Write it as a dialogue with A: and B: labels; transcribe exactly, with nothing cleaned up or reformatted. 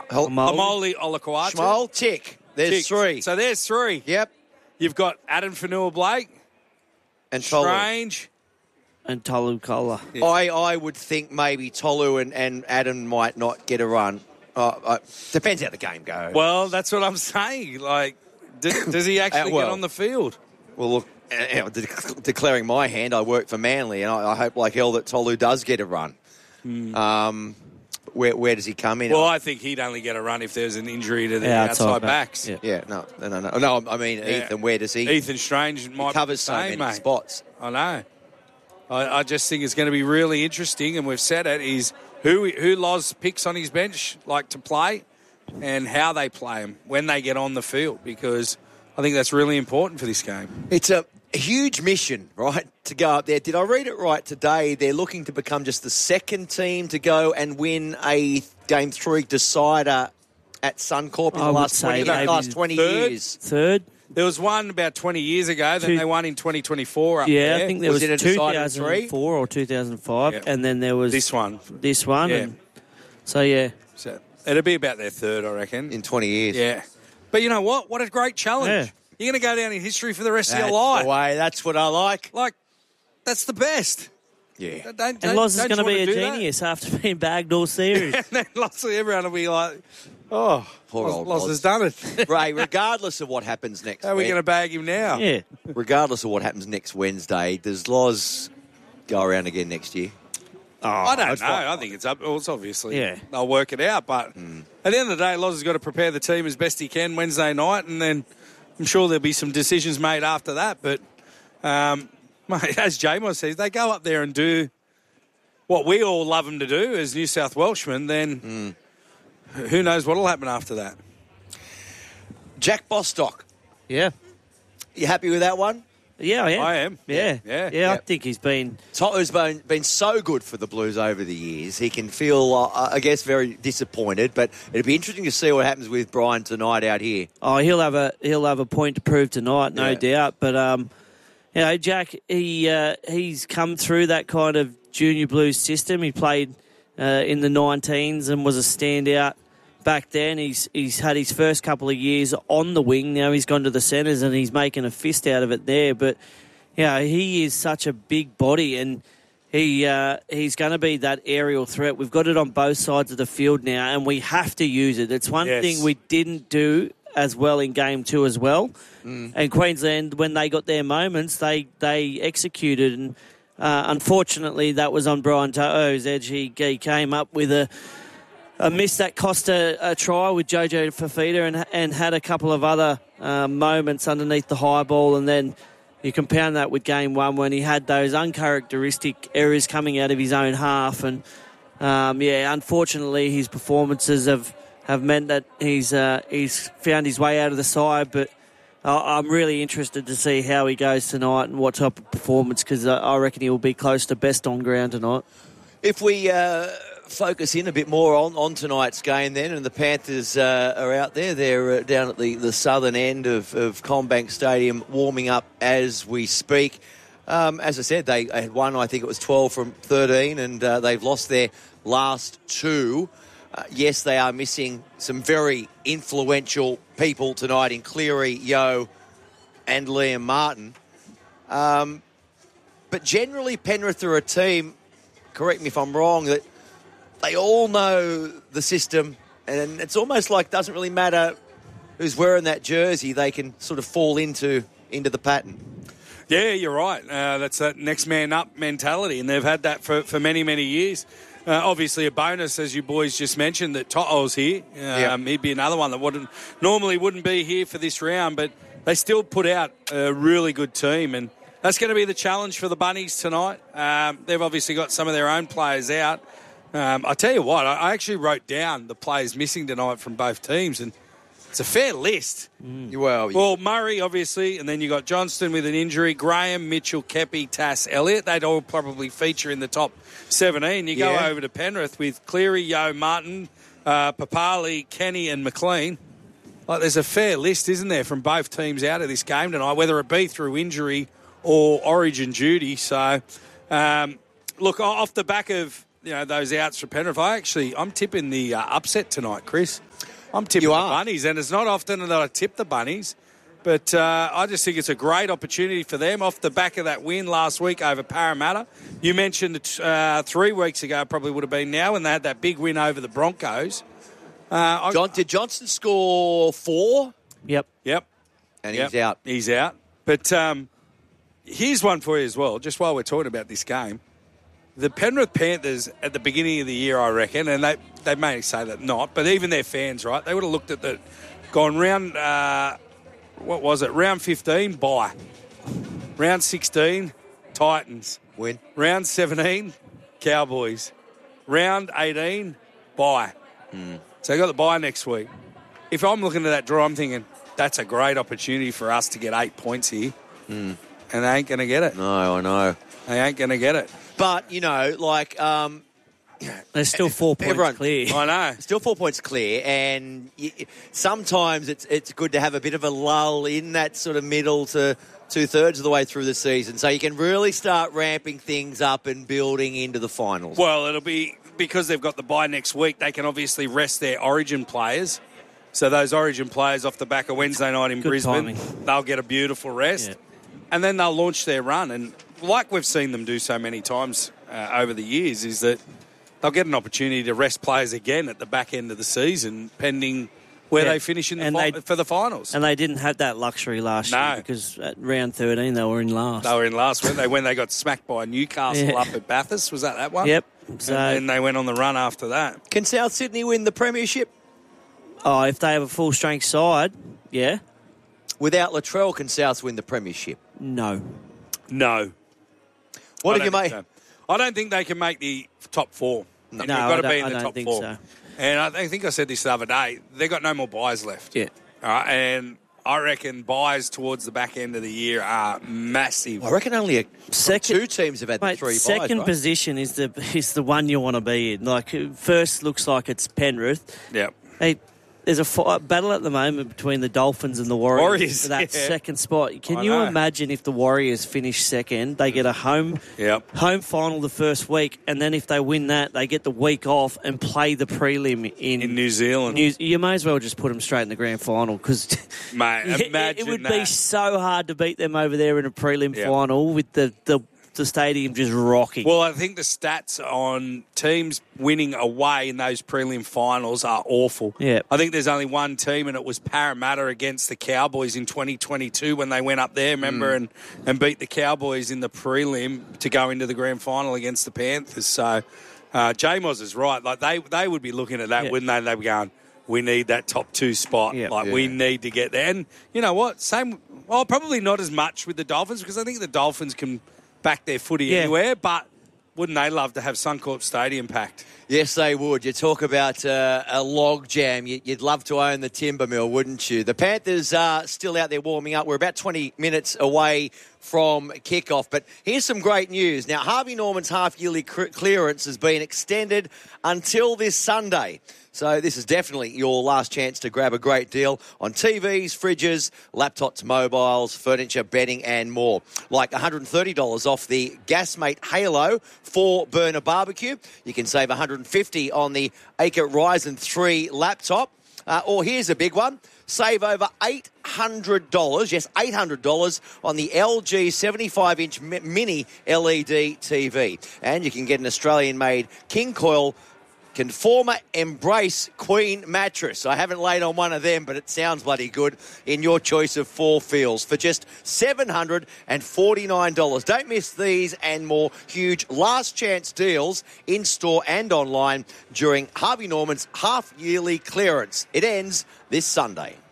A: Amoli Olakwatu.
B: Schmoll, tick. There's
A: Tick.
B: three.
A: So there's three.
B: Yep.
A: You've got Adam Fanua-Blake,
B: And Tolu.
A: Strange.
C: And Tolu Kola.
A: Yeah.
B: I, I would think maybe Tolu and, and Adam might not get a run. Uh, uh, depends how the game goes.
A: Well, that's what I'm saying. Like, d- does he actually
B: Uh, well.
A: get on the field?
B: Well, look, uh, de- declaring my hand, I work for Manly, and I, I hope like hell that Tolu does get a run.
A: Mm.
B: Um, where where does he come in?
A: Well, I think he'd only get a run if there's an injury to the
C: Yeah,
A: outside,
C: outside back.
A: backs.
C: Yeah.
B: yeah, no, no, no, no. No, I mean,
A: Yeah.
B: Ethan, where does he?
A: Ethan Strange might
B: he covers
A: be
B: so
A: the
B: many
A: same, mate.
B: spots.
A: I know. I, I just think it's going to be really interesting, and we've said it, is who who Loz picks on his bench like to play and how they play him when they get on the field, because I think that's really important for this game.
B: It's a huge mission, right, to go up there. Did I read it right today? They're looking to become just the second team to go and win a Game three decider at Suncorp in
C: I
B: the
C: would
B: last
C: say
B: twenty,
C: maybe
B: last twenty
A: third.
B: years.
C: Third?
A: There was one about twenty years ago, then
C: Two-
A: they won in twenty twenty-four up
C: Yeah,
A: there.
C: I think there
B: Was
C: was,
B: it a
C: two
B: decider in
C: thousand
B: three?
C: four or two thousand five,
A: Yeah.
C: and then there was
A: This one.
C: This one.
A: Yeah.
C: And so, yeah.
A: So it'll be about their third, I reckon.
B: In twenty years.
A: Yeah. But you know what? What a great challenge.
C: Yeah.
A: You're going to go down in history for the rest
B: That's
A: of your life.
B: the way. That's what I like.
A: Like, that's the best.
B: Yeah.
A: Don't, don't,
C: And Loz is
A: don't
C: going to
A: you
C: be a
A: wanna do that?
C: genius after being bagged all series.
A: And then lots of everyone will be like, oh,
B: Poor
A: Loz,
B: old
A: Loz
B: Loz.
A: has done it.
B: Ray, regardless of what happens next
A: How are we
B: week,
A: going to bag him now?
C: Yeah.
B: regardless of what happens next Wednesday, does Loz go around again next year?
A: I don't know.
B: it's fine.
A: I think it's up. Well, it's obviously
C: Yeah.
A: they'll work it out. But
B: Hmm.
A: at the end of the day, Loz has got to prepare the team as best he can Wednesday night, and then I'm sure there'll be some decisions made after that. But um, mate, as J-Mo says, they go up there and do what we all love them to do as New South Welshmen. Then
B: Hmm.
A: who knows what will happen after that?
B: Jack Bostock,
C: Yeah.
B: you happy with that one?
C: Yeah, I am.
A: I am.
C: Yeah.
A: Yeah.
C: Yeah,
A: Yeah.
C: I think he's been...
B: Tottenham's been, been so good for the Blues over the years. He can feel, uh, I guess, very disappointed, but it'd be interesting to see what happens with Brian tonight out here.
C: Oh, he'll have a he'll have a point to prove tonight, no
B: Yeah.
C: doubt. But um, you know, Jack, he uh, he's come through that kind of junior Blues system. He played uh, in the nineteens and was a standout back then. He's he's had his first couple of years on the wing. Now he's gone to the centres and he's making a fist out of it there. But yeah, he is such a big body and. He uh, he's going to be that aerial threat. We've got it on both sides of the field now, and we have to use it. It's one
A: Yes.
C: thing we didn't do as well in game two as well. Mm. And Queensland, when they got their moments, they they executed. And uh, unfortunately, that was on Brian To'o's edge. He, he came up with a a miss that cost a, a try with Jojo Fafita, and and had a couple of other uh, moments underneath the high ball, and then. You compound that with game one when he had those uncharacteristic errors coming out of his own half. And, um, yeah, unfortunately his performances have, have meant that he's uh, he's found his way out of the side. But I I'm really interested to see how he goes tonight and what type of performance, because I reckon he will be close to best on ground tonight.
B: If we uh, focus in a bit more on, on tonight's game then, and the Panthers uh, are out there, they're uh, down at the, the southern end of, of Combank Stadium warming up as we speak. Um, as I said, they had won, I think it was twelve from thirteen, and uh, they've lost their last two. Uh, yes, they are missing some very influential people tonight in Cleary, Yeo and Liam Martin. Um, but generally, Penrith are a team, correct me if I'm wrong, that they all know the system, and it's almost like it doesn't really matter who's wearing that jersey, they can sort of fall into into the pattern.
A: Yeah, you're right. Uh, that's that next man up mentality, and they've had that for, for many, many years. Uh, obviously, a bonus, as you boys just mentioned, that To'o's here. Um,
B: Yeah.
A: He'd be another one that wouldn't normally wouldn't be here for this round, but they still put out a really good team, and that's going to be the challenge for the Bunnies tonight. Um, they've obviously got some of their own players out. Um, I tell you what, I, I actually wrote down the players missing tonight from both teams, and it's a fair list.
B: Mm. Well,
A: Well, Murray, obviously, and then you got Johnston with an injury, Graham, Mitchell, Kepi, Tass, Elliott. They'd all probably feature in the top seventeen. You
B: Yeah.
A: go over to Penrith with Cleary, Yeo, Martin, uh, Papali, Kenny and McLean. Like, there's a fair list, isn't there, from both teams out of this game tonight, whether it be through injury or origin duty. So, um, look, off the back of you know, those outs for Penrith. I actually, I'm tipping the uh, upset tonight, Chris. I'm tipping
B: You
A: the
B: are?
A: Bunnies, and it's not often that I tip the Bunnies, but uh, I just think it's a great opportunity for them off the back of that win last week over Parramatta. You mentioned it uh, three weeks ago, probably would have been now, when they had that big win over the Broncos. Uh, I,
B: John, did Johnson score four?
C: Yep.
A: Yep.
B: And
A: Yep,
B: he's out.
A: He's out. But um, here's one for you as well, just while we're talking about this game. The Penrith Panthers at the beginning of the year, I reckon, and they, they may say that not, but even their fans, right, they would have looked at the, gone round, uh, what was it, round fifteen, bye. Round sixteen, Titans.
B: Win.
A: Round seventeen, Cowboys. Round eighteen, bye.
B: Mm.
A: So they got the bye next week. If I'm looking at that draw, I'm thinking, that's a great opportunity for us to get eight points here.
B: Mm.
A: And they ain't going to get it.
B: No, I know.
A: They ain't going to get it.
B: But, you know, like... Um,
C: There's still four points
B: Everyone-
C: clear.
A: I know.
B: Still four points clear, and y- sometimes it's it's good to have a bit of a lull in that sort of middle to two-thirds of the way through the season, so you can really start ramping things up and building into the finals.
A: Well, it'll be because they've got the bye next week, they can obviously rest their Origin players. So those Origin players off the back of Wednesday night in
C: Good
A: Brisbane,
C: timing.
A: they'll get a beautiful rest.
C: Yeah.
A: And then they'll launch their run. And like we've seen them do so many times uh, over the years, is that they'll get an opportunity to rest players again at the back end of the season, pending where
C: Yeah.
A: they finish in the
C: And
A: fi-
C: they-
A: for the finals.
C: And they didn't have that luxury last
A: No.
C: year because at round thirteen they were in last.
A: They were in last, weren't they, when they got smacked by Newcastle
C: Yeah.
A: up at Bathurst? Was that that one?
C: Yep. So,
A: And then they went on the run after that.
B: Can South Sydney win the premiership?
C: oh, if they have a full strength side, yeah,
B: Without Latrell, can South win the premiership?
C: no.
A: No.
B: What
A: I
B: have you
A: don't
B: made?
A: think so. I don't think they can make the top four.
C: No,
A: They've got to
C: I
A: be
C: don't-
A: in the
C: I don't
A: top
C: think
A: four.
C: so.
A: And I I think I said this the other day. They've got no more buys left.
C: Yeah.
A: All right, and I reckon buys towards the back end of the year are massive.
B: I reckon only a,
C: Second-
B: two teams have had the
C: Mate,
B: three
C: second
B: buys, right?
C: position is the is the one you want to be in. Like first looks like it's Penrith.
A: Yeah.
C: Hey, there's a fight, battle at the moment between the Dolphins and the Warriors,
A: Warriors,
C: for that
A: yeah.
C: second spot. Can
A: I
C: you
A: know.
C: imagine if the Warriors finish second, they get a home
A: Yep.
C: home final the first week, and then if they win that, they get the week off and play the prelim in,
A: In New Zealand.
C: New, you may as well just put them straight in the grand final because
A: Mate,
C: it,
A: imagine
C: it would
A: that.
C: be so hard to beat them over there in a prelim
A: Yep.
C: final with the, the the stadium just rocking.
A: Well, I think the stats on teams winning away in those prelim finals are awful.
C: Yeah.
A: I think there's only one team, and it was Parramatta against the Cowboys in twenty twenty-two when they went up there, remember, and, and beat the Cowboys in the prelim to go into the grand final against the Panthers. So uh, J-Moz is right. Like they, they would be looking at that,
C: Yeah.
A: wouldn't they? They'd be going, we need that top two spot.
C: Yeah.
A: Like, we
B: Yeah.
A: need to get there. And you know what? Same. Well, probably not as much with the Dolphins because I think the Dolphins can back their footy
C: Yeah.
A: anywhere, but wouldn't they love to have Suncorp Stadium packed?
B: Yes, they would. You talk about uh, a log jam. You- You'd love to own the timber mill, wouldn't you? The Panthers are still out there warming up. We're about twenty minutes away from kickoff. But here's some great news. Now, Harvey Norman's half-yearly cr- clearance has been extended until this Sunday. So this is definitely your last chance to grab a great deal on T Vs, fridges, laptops, mobiles, furniture, bedding and more. Like one hundred thirty dollars off the Gasmate Halo four burner barbecue. You can save one hundred fifty dollars on the Acre Ryzen three laptop. Uh, or here's a big one. Save over eight hundred dollars, yes, eight hundred dollars on the L G seventy-five inch mini L E D T V. And you can get an Australian-made King Coil Conformer Embrace Queen mattress. I haven't laid on one of them, but it sounds bloody good in your choice of four feels for just seven hundred forty-nine dollars. Don't miss these and more huge last chance deals in store and online during Harvey Norman's half-yearly clearance. It ends this Sunday.